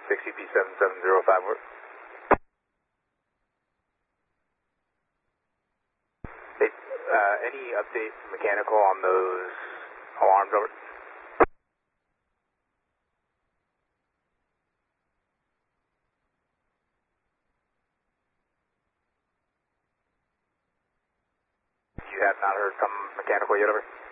6UP7705, over. Hey, any update mechanical on those alarms, over? You have not heard from mechanical yet, over?